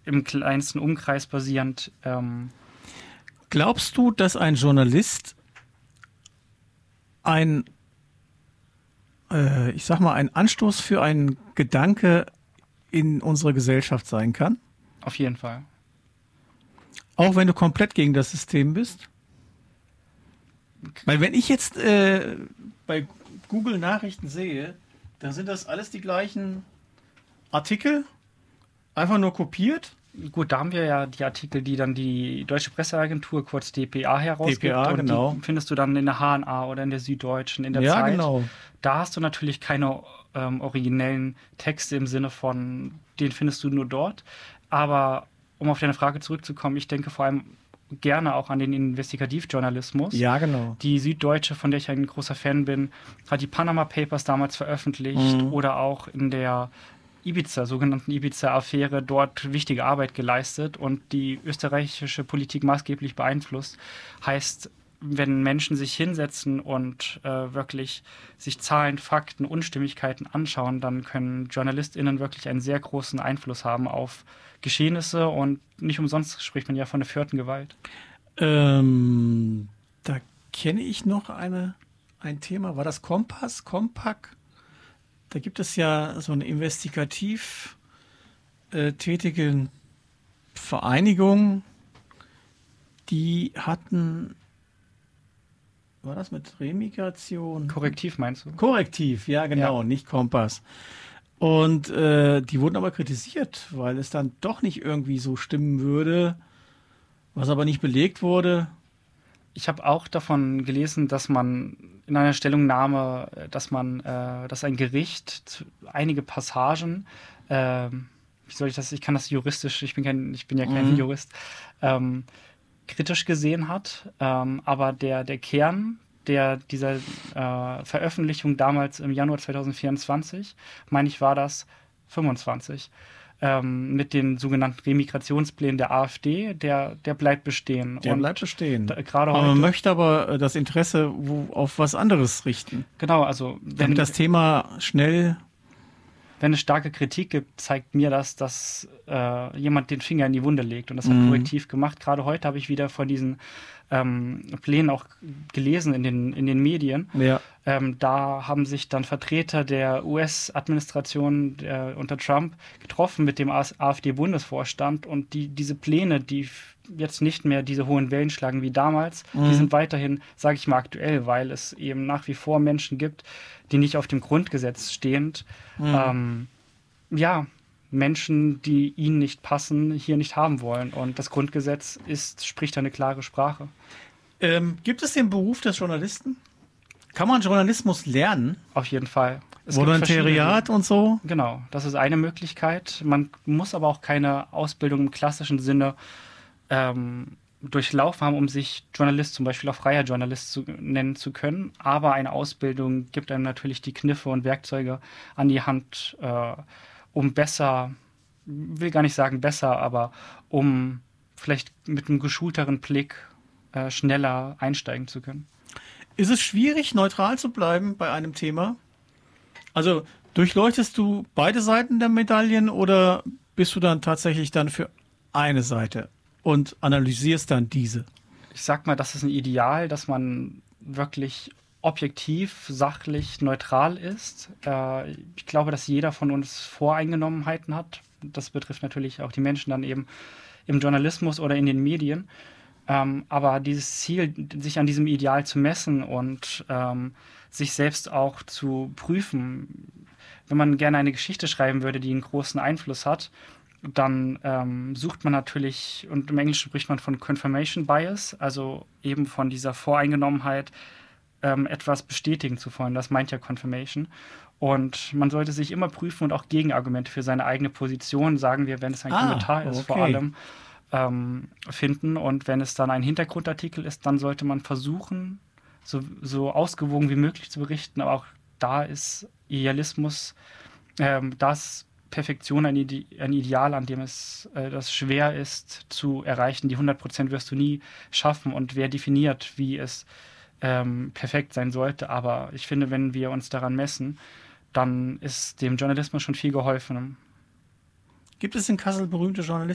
im kleinsten Umkreis basierend. Glaubst du, dass ein Journalist ein Anstoß für einen Gedanke in unserer Gesellschaft sein kann? Auf jeden Fall. Auch wenn du komplett gegen das System bist? Weil wenn ich jetzt bei Google Nachrichten sehe, dann sind das alles die gleichen Artikel, einfach nur kopiert. Gut, da haben wir ja die Artikel, die dann die Deutsche Presseagentur, kurz DPA, herausgibt. DPA, und genau. Die findest du dann in der HNA oder in der Süddeutschen, in der Ja, Zeit. genau. Da hast du natürlich keine originellen Texte im Sinne von, den findest du nur dort. Aber um auf deine Frage zurückzukommen, ich denke vor allem gerne auch an den Investigativjournalismus. Ja, genau. Die Süddeutsche, von der ich ein großer Fan bin, hat die Panama Papers damals veröffentlicht oder auch in der sogenannten Ibiza-Affäre dort wichtige Arbeit geleistet und die österreichische Politik maßgeblich beeinflusst. Heißt, wenn Menschen sich hinsetzen und wirklich sich Zahlen, Fakten, Unstimmigkeiten anschauen, dann können JournalistInnen wirklich einen sehr großen Einfluss haben auf Geschehnisse und nicht umsonst spricht man ja von der vierten Gewalt. Da kenne ich noch ein Thema. War das Kompass? Compact? Da gibt es ja so eine investigativ tätige Vereinigung, die hatten, war das mit Remigration? Korrektiv meinst du? Korrektiv, ja genau, Ja. nicht Kompass. Und die wurden aber kritisiert, weil es dann doch nicht irgendwie so stimmen würde, was aber nicht belegt wurde. Ich habe auch davon gelesen, dass man in einer Stellungnahme, dass ein Gericht einige Passagen, wie soll ich das, ich kann das juristisch, ich bin ja kein Jurist, kritisch gesehen hat, aber der Kern dieser Veröffentlichung damals im Januar 2024, meine ich, war das 25, mit den sogenannten Remigrationsplänen der AfD, der bleibt bestehen. Der Und bleibt bestehen. Gerade Aber man heute, möchte aber das Interesse auf was anderes richten. genau, also Damit das Thema schnell. wenn es starke Kritik gibt, zeigt mir das, dass jemand den Finger in die Wunde legt. Und das hat Korrektiv gemacht. Gerade heute habe ich wieder von diesen Plänen auch gelesen in den Medien. Ja. Da haben sich dann Vertreter der US-Administration unter Trump getroffen mit dem AfD-Bundesvorstand. Und diese Pläne, die jetzt nicht mehr diese hohen Wellen schlagen wie damals, die sind weiterhin, sage ich mal, aktuell, weil es eben nach wie vor Menschen gibt, die nicht auf dem Grundgesetz stehend, Menschen, die ihnen nicht passen, hier nicht haben wollen. Und das Grundgesetz spricht eine klare Sprache. Gibt es den Beruf des Journalisten? Kann man Journalismus lernen? Auf jeden Fall. Es gibt Volontariat und so? Genau, das ist eine Möglichkeit. Man muss aber auch keine Ausbildung im klassischen Sinne durchlaufen haben, um sich Journalist, zum Beispiel auch freier Journalist nennen zu können. Aber eine Ausbildung gibt einem natürlich die Kniffe und Werkzeuge an die Hand, um besser, will gar nicht sagen besser, aber um vielleicht mit einem geschulteren Blick schneller einsteigen zu können. Ist es schwierig, neutral zu bleiben bei einem Thema? Also durchleuchtest du beide Seiten der Medaillen oder bist du dann tatsächlich dann für eine Seite und analysierst dann diese? Ich sag mal, das ist ein Ideal, dass man wirklich objektiv, sachlich, neutral ist. Ich glaube, dass jeder von uns Voreingenommenheiten hat. Das betrifft natürlich auch die Menschen dann eben im Journalismus oder in den Medien. Aber dieses Ziel, sich an diesem Ideal zu messen und sich selbst auch zu prüfen, wenn man gerne eine Geschichte schreiben würde, die einen großen Einfluss hat, dann sucht man natürlich, und im Englischen spricht man von Confirmation Bias, also eben von dieser Voreingenommenheit, etwas bestätigen zu wollen. Das meint ja Confirmation. Und man sollte sich immer prüfen und auch Gegenargumente für seine eigene Position, sagen wir, wenn es ein Kommentar ist, vor allem finden. Und wenn es dann ein Hintergrundartikel ist, dann sollte man versuchen, so ausgewogen wie möglich zu berichten. Aber auch da ist Idealismus, da ist Perfektion ein Ideal, an dem das schwer ist zu erreichen. Die 100% wirst du nie schaffen. Und wer definiert, wie es perfekt sein sollte. Aber ich finde, wenn wir uns daran messen, dann ist dem Journalismus schon viel geholfen. Gibt es in Kassel berühmte Journalisten?